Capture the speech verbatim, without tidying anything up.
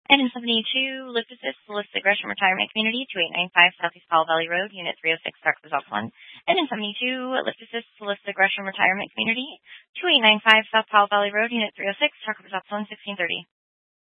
Item seventy-two, Lift Assist, Holistic Gresham Retirement Community, two eight nine five Southeast Powell Valley Road, Unit three oh six, Park Results one. Item seventy-two, Lift Assist, Holistic Gresham Retirement Community, two eight nine five South Powell Valley Road, Unit three oh six, Park Results one, sixteen thirty.